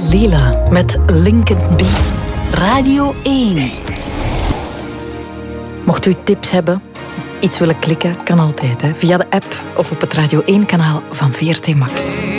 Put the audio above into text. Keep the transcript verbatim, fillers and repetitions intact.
Lila met Lincoln B. Radio één. Mocht u tips hebben, iets willen klikken, kan altijd. Hè? Via de app of op het Radio één kanaal van V R T Max.